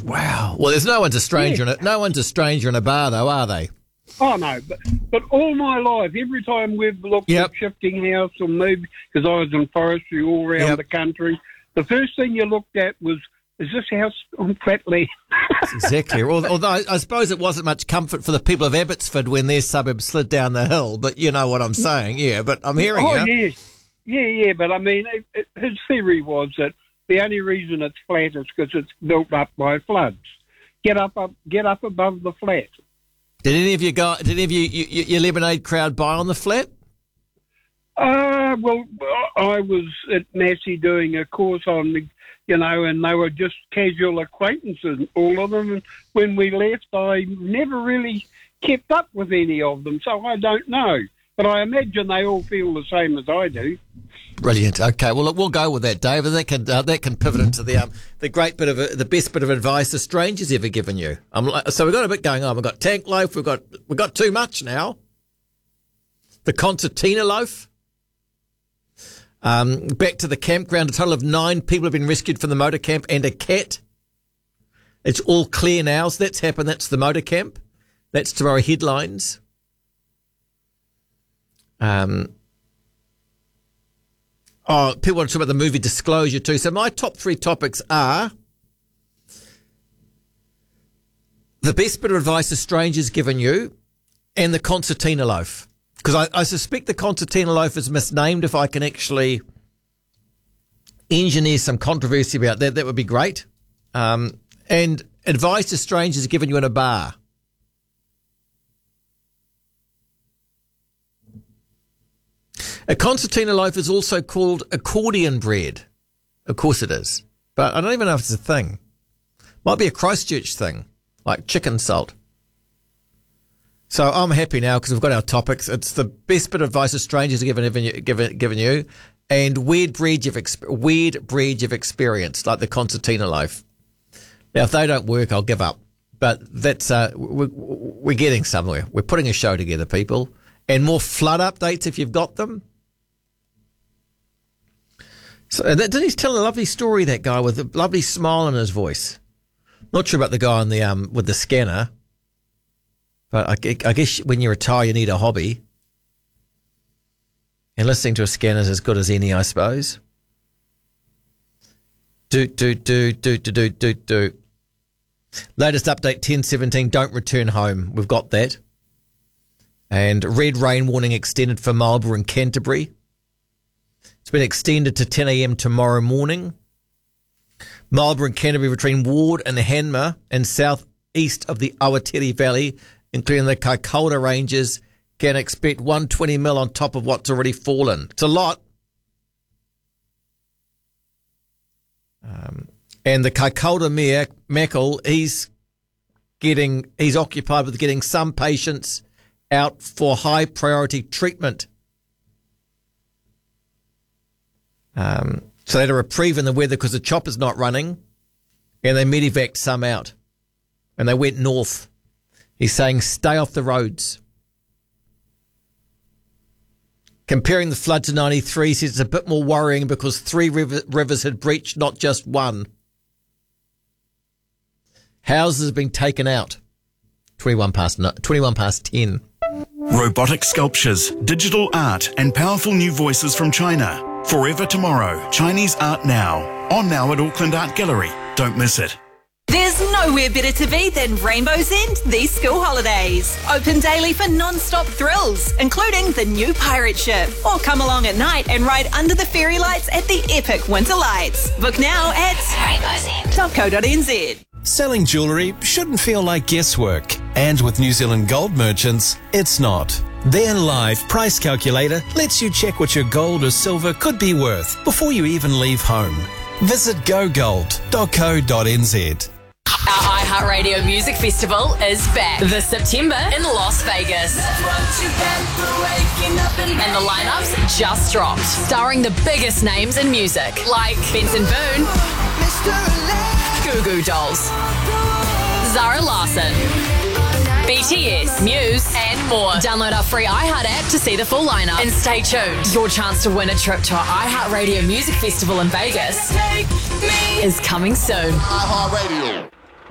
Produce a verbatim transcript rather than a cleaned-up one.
Wow. Well, there's no one's a stranger Yeah. in a, no one's a stranger in a bar, though, are they? Oh, no, but, but all my life, every time we've looked Yep. at shifting house or moved, because I was in forestry all around Yep. the country, the first thing you looked at was, is this house on flat land? Exactly. Although I, I suppose it wasn't much comfort for the people of Abbotsford when their suburb slid down the hill, but you know what I'm saying, yeah. But I'm hearing oh, you. yeah. Yeah, yeah, but I mean, it, it, his theory was that the only reason it's flat is because it's built up by floods. Get up, up, get up above the flat. Did any of you go? Did any of you, you, you your Lemonade crowd buy on the flat? Uh, well, I was at Massey doing a course on, the, you know, and they were just casual acquaintances, all of them. And when we left, I never really kept up with any of them, so I don't know. But I imagine they all feel the same as I do. Brilliant. Okay, well, look, we'll go with that, Dave, and that can uh, that can pivot into the um the great bit of uh, the best bit of advice a stranger's ever given you. Um, so we've got a bit going on. We've got tank loaf. We've got we've got too much now. The concertina loaf. Um, back to the campground. A total of nine people have been rescued from the motor camp and a cat. It's all clear now. So that's happened. That's the motor camp. That's tomorrow headlines. Um. Oh, people want to talk about the movie Disclosure too. So my top three topics are the best bit of advice a stranger's given you and the concertina loaf. Because I, I suspect the concertina loaf is misnamed. If I can actually engineer some controversy about that, that would be great. Um, and advice a stranger's given you in a bar. A concertina loaf is also called accordion bread. Of course it is. But I don't even know if it's a thing. Might be a Christchurch thing, like chicken salt. So I'm happy now because we've got our topics. It's the best bit of advice a strangers have given, given, you, given, given you, and weird bread you've exp- weird bread you've experienced, like the concertina loaf. Now, if they don't work, I'll give up. But that's uh, we're, we're getting somewhere. We're putting a show together, people. And more flood updates if you've got them. So that, didn't he tell a lovely story, that guy, with a lovely smile on his voice? Not sure about the guy on the um with the scanner, but I, I guess when you retire, you need a hobby. And listening to a scanner is as good as any, I suppose. Do, do, do, do, do, do, do, do. Latest update, ten seventeen, don't return home. We've got that. And red rain warning extended for Marlborough and Canterbury. It's been extended to ten a.m. tomorrow morning. Marlborough and Canterbury between Ward and Hanmer and southeast of the Awatere Valley, including the Kaikoura Ranges, can expect one hundred twenty mil on top of what's already fallen. It's a lot. Um, and the Kaikoura Mayor, Mackle, he's getting, he's occupied with getting some patients out for high priority treatment. Um, so they had a reprieve in the weather because the chopper's not running, and they medevaced some out, and they went north. He's saying stay off the roads. Comparing the flood to ninety-three, he says it's a bit more worrying because three river, rivers had breached, not just one. Houses have been taken out. twenty-one past, twenty-one past ten. Robotic sculptures, digital art, and powerful new voices from China. Forever Tomorrow, Chinese Art Now. On now at Auckland Art Gallery. Don't miss it. There's nowhere better to be than Rainbow's End these school holidays. Open daily for non-stop thrills, including the new pirate ship. Or come along at night and ride under the fairy lights at the epic winter lights. Book now at rainbows end dot co dot n z. Selling jewellery shouldn't feel like guesswork. And with New Zealand Gold Merchants, it's not. Their live price calculator lets you check what your gold or silver could be worth before you even leave home. Visit go gold dot co dot n z. Our iHeartRadio Music Festival is back this September in Las Vegas. And the lineups just dropped, starring the biggest names in music, like Benson Boone, Goo Goo Dolls, Zara Larsson, B T S, Muse, and more. Download our free iHeart app to see the full lineup. And stay tuned. Your chance to win a trip to our iHeartRadio Music Festival in Vegas is coming soon. iHeartRadio.